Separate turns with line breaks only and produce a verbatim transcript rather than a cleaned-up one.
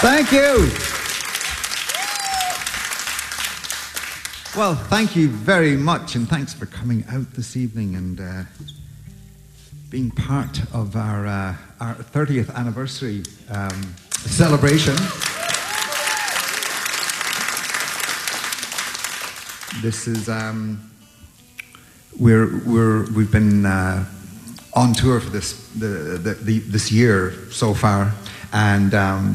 Thank you. Well, thank you very much, and thanks for coming out this evening and uh, being part of our uh, our thirtieth anniversary um, celebration. This is um, we're we're we've been uh, on tour for this the, the, the this year so far, and um,